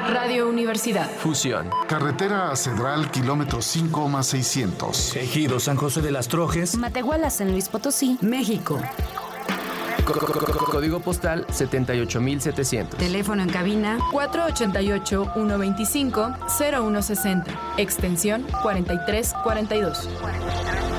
Radio Universidad. Fusión. Carretera a Cedral, kilómetro 5 más 600. Ejido San José de las Trojes. Matehuala, San Luis Potosí, México. Código postal 78700. Teléfono en cabina 488-125-0160. Extensión 4342.